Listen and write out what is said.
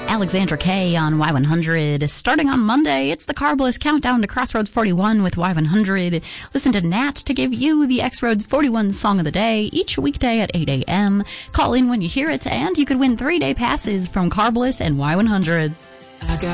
Alexandra Kay on Y100. Starting on Monday, it's the Carbliss Countdown to Crossroads 41 with Y100. Listen to Nat to give you the X-Roads 41 Song of the Day each weekday at 8 a.m. Call in when you hear it, and you could win 3-day passes from Carbliss and Y100.